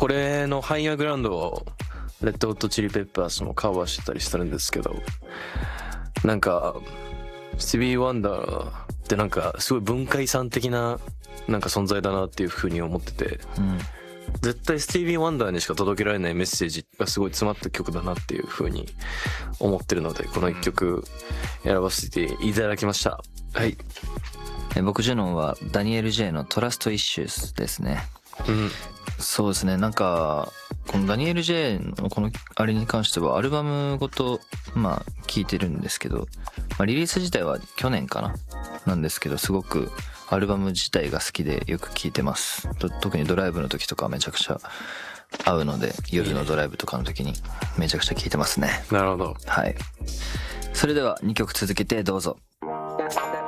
これのハイヤーグラウンドをレッドホットチリペッパーズもカバーしてたりするんですけど、なんかスティービー・ワンダーってなんかすごい文化遺産的ななんか存在だなっていう風に思ってて、絶対スティービー・ワンダーにしか届けられないメッセージがすごい詰まった曲だなっていう風に思ってるので、この一曲選ばせていただきました。はい。 僕ジュノンはダニエル・ジェイのトラスト・イッシューズですね。そうですね、なんかこのダニエル・ジェイのこのあれに関してはアルバムごと聴いてるんですけど、リリース自体は去年かななんですけど、すごくアルバム自体が好きでよく聴いてます。特にドライブの時とかめちゃくちゃ合うので、夜のドライブとかの時にめちゃくちゃ聴いてますね。 なるほど。 はい。それでは2曲続けてどうぞ。